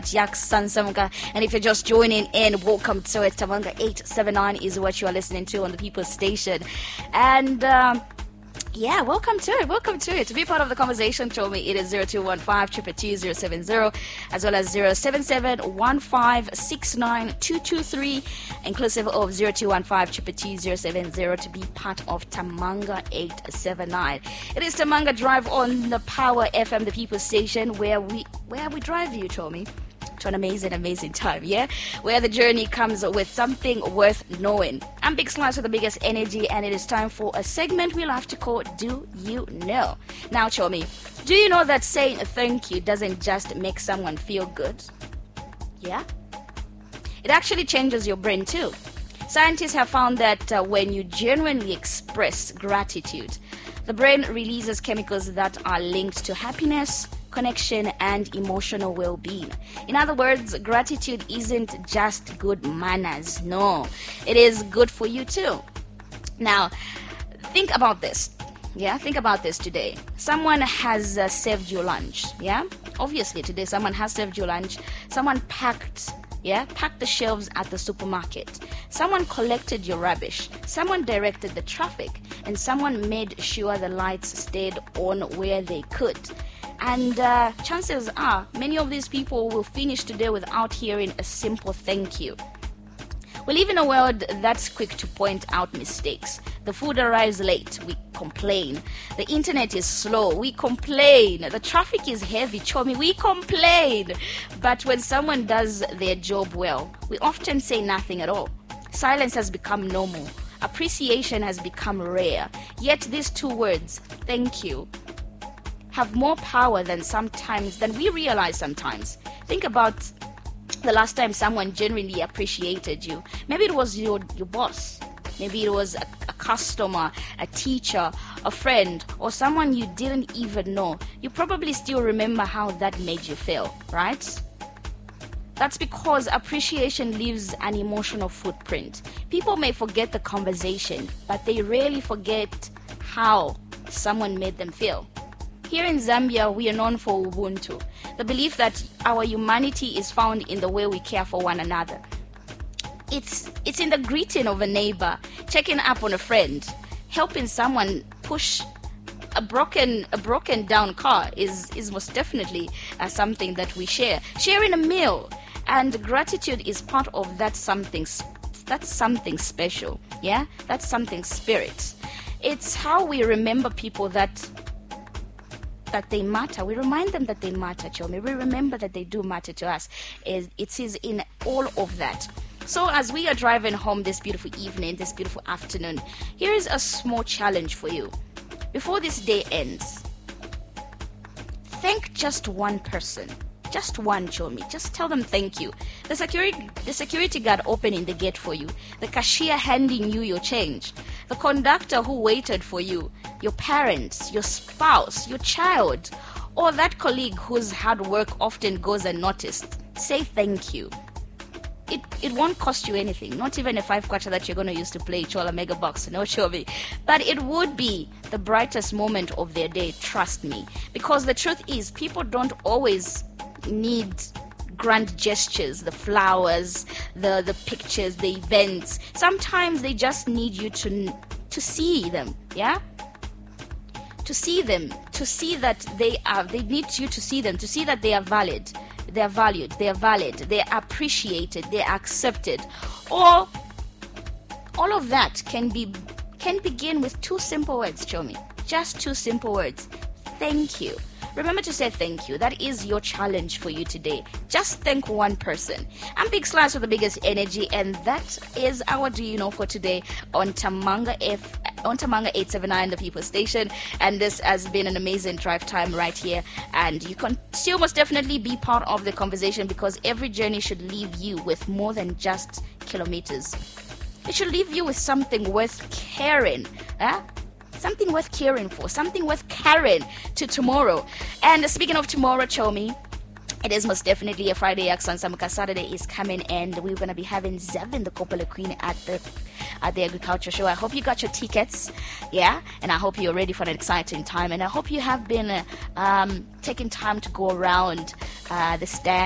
Jack Sansamka. And if you're just joining in, welcome to it. Tamanga 879 is what you are listening to on the People's Station. And yeah, welcome to it. Welcome to it. To be part of the conversation, show me it is 0215-222-070 as well as 077-1569-223, inclusive of 0215-222-070 to be part of Tamanga 879. It is Tamanga Drive on the Power FM, the People's Station, where we drive you, Chomi, to an amazing time, yeah? Where the journey comes with something worth knowing. I'm Big Slice with the biggest energy, and it is time for a segment we'll have to call Do You Know? Now, Chomi, do you know that saying thank you doesn't just make someone feel good? Yeah? It actually changes your brain too. Scientists have found that when you genuinely express gratitude, the brain releases chemicals that are linked to happiness, connection, and emotional well-being. In other words, gratitude isn't just good manners. No, it is good for you too. Now, think about this. Yeah, think about this today. Someone has served you lunch. Yeah, obviously today someone has served you lunch. Someone packed the shelves at the supermarket. Someone collected your rubbish. Someone directed the traffic, and someone made sure the lights stayed on where they could. And chances are, many of these people will finish today without hearing a simple thank you. We live in a world that's quick to point out mistakes. The food arrives late, we complain. The internet is slow, we complain. The traffic is heavy, Chomi, we complain. But when someone does their job well, we often say nothing at all. Silence has become normal. Appreciation has become rare. Yet these two words, thank you, have more power than we realize sometimes. Think about the last time someone genuinely appreciated you. Maybe it was your boss. Maybe it was a customer, a teacher, a friend, or someone you didn't even know. You probably still remember how that made you feel, right? That's because appreciation leaves an emotional footprint. People may forget the conversation, but they rarely forget how someone made them feel. Here in Zambia, we are known for Ubuntu, the belief that our humanity is found in the way we care for one another. It's in the greeting of a neighbor, checking up on a friend, helping someone push a broken down car is most definitely something that we share. Sharing a meal, and gratitude is part of that something. That's something special, yeah. That's something spirit. It's how we remember people that they matter. We remind them that they matter, Chomi. We remember that they do matter to us. It is in all of that. So as we are driving home this beautiful evening, this beautiful afternoon, here is a small challenge for you. Before this day ends, thank just one person. Just one, Chomi. Just tell them thank you. The security guard opening the gate for you. The cashier handing you your change. The conductor who waited for you. Your parents, your spouse, your child, or that colleague whose hard work often goes unnoticed. Say thank you. It won't cost you anything, not even a 5 kwacha that you're going to use to play Chola Mega Box, no Chobi. But it would be the brightest moment of their day, trust me. Because the truth is, people don't always need grand gestures, the flowers, the pictures, the events. Sometimes they just need you to see them, yeah? To see them, to see that they need you to see them, to see that they are valid, they are valued, they are valid, they are appreciated, they are accepted. Or all of that can begin with 2 simple words, Chomi. Just 2 simple words. Thank you. Remember to say thank you. That is your challenge for you today. Just thank one person. I'm Big Slice with the biggest energy, and that is our Do You Know for today on Tamanga 879, the People's Station. And this has been an amazing drive time right here. And you can still most definitely be part of the conversation, because every journey should leave you with more than just kilometers. It should leave you with something worth caring. Something worth caring for, something worth carrying to tomorrow. And speaking of tomorrow, Chomi, it is most definitely a Friday. Sansamka Saturday is coming, and we're going to be having Zevin, the Kopala Queen, at the agriculture show. I hope you got your tickets, yeah, and I hope you're ready for an exciting time, and I hope you have been taking time to go around the stand